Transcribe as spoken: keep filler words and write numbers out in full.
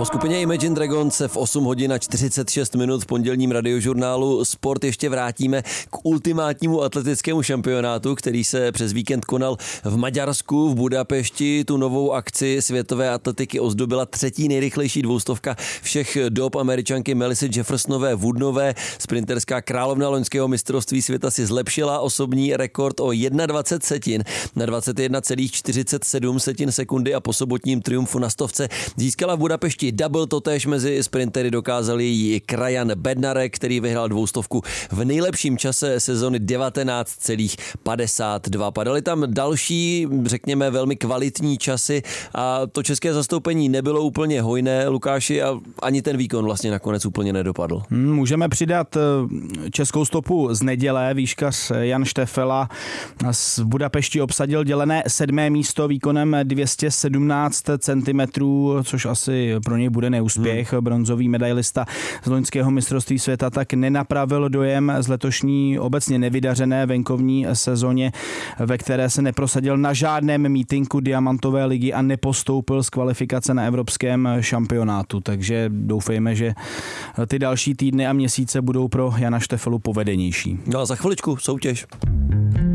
Po skupině Imagine Dragons se v osm hodin a čtyřicet šest minut v pondělním radiožurnálu Sport ještě vrátíme k ultimátnímu atletickému šampionátu, který se přes víkend konal v Maďarsku, v Budapešti. Tu novou akci světové atletiky ozdobila třetí nejrychlejší dvoustovka všech dob Američanky Melissy Jeffersonové Woodnové. Sprinterská královna loňského mistrovství světa si zlepšila osobní rekord o dvacet jedna setin na dvacet jedna celá čtyřicet sedm setin sekundy a po sobotním triumfu na stovce získala v Budapešti double. Totéž mezi sprintery dokázal její krajan Bednarek, který vyhrál dvoustovku v nejlepším čase sezony devatenáct celá padesát dva. Padaly tam další, řekněme, velmi kvalitní časy a to české zastoupení nebylo úplně hojné, Lukáši, a ani ten výkon vlastně nakonec úplně nedopadl. Můžeme přidat českou stopu z neděle. Výškař Jan Štefela z Budapešti obsadil dělené sedmé místo výkonem dvě stě sedmnáct centimetrů, což asi pro něj bude neúspěch. Hmm. Bronzový medailista z loňského mistrovství světa tak nenapravil dojem z letošní obecně nevydařené venkovní sezóně, ve které se neprosadil na žádném mítinku Diamantové ligy a nepostoupil z kvalifikace na evropském šampionátu. Takže doufejme, že ty další týdny a měsíce budou pro Jana Štefelu povedenější. No a za chviličku soutěž.